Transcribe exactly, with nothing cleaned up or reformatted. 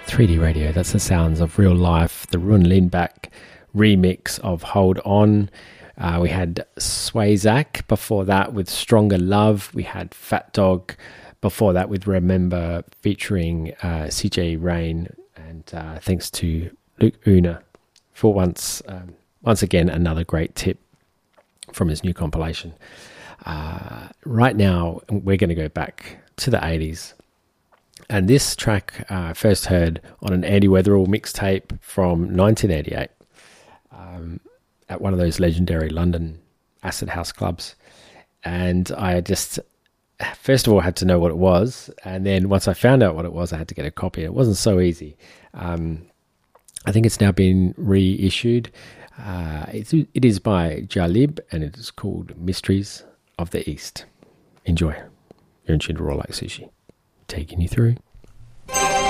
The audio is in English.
three D Radio, that's the sounds of real life. The Ruin Lindback remix of Hold On. Uh, we had Swayzak before that with Stronger Love. We had Fat Dog before that with Remember featuring uh, C J Rain. And uh, thanks to Luke Una for once, um, once again, another great tip from his new compilation. Uh, right now, we're going to go back to the eighties. And this track I uh, first heard on an Andy Weatherall mixtape from nineteen eighty-eight um, at one of those legendary London acid house clubs. And I just, first of all, had to know what it was. And then once I found out what it was, I had to get a copy. It wasn't so easy. Um, I think it's now been reissued. Uh, it, it is by Jalib, and it is called Mysteries of the East. Enjoy. You're in tune to Raw Like Sushi, taking you through